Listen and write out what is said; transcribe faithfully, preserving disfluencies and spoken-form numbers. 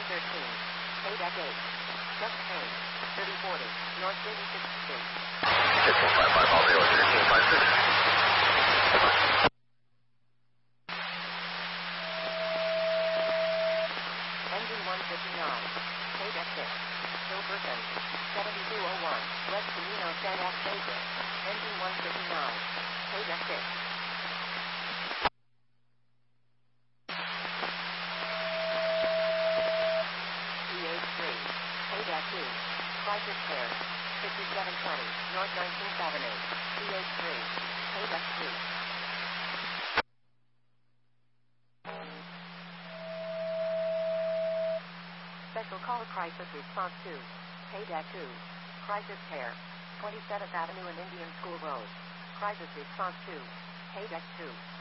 thirteen. Paydeck eight. Chuck Kane. thirty forty. North thirty-sixth Street. six one five five, all zero thirteen five six. Engine one fifty-nine. Paydeck six. Hilberton. seventy-two oh one. West Camino San Pedro. Engine one fifty-nine. Paydeck six. Paydeck two. Crisis Care. fifty-seven twenty. North nineteenth Avenue. P H three. Paydeck two. Special Call Crisis Response two. Paydeck two. Crisis Care. twenty-seventh Avenue and Indian School Road. Crisis Response two. Paydeck two.